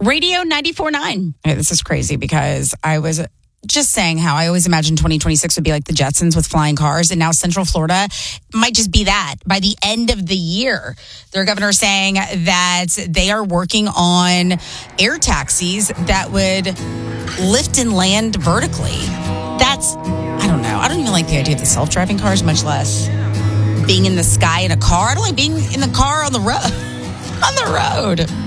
Radio 94.9. This is crazy because I was just saying how I always imagined 2026 would be like the Jetsons with flying cars, and now Central Florida might just be that by the end of the year. Their governor saying that they are working on air taxis that would lift and land vertically. That's, I don't know. I don't even like the idea of the self-driving cars, much less being in the sky in a car. I don't like being in the car on the road. On the road.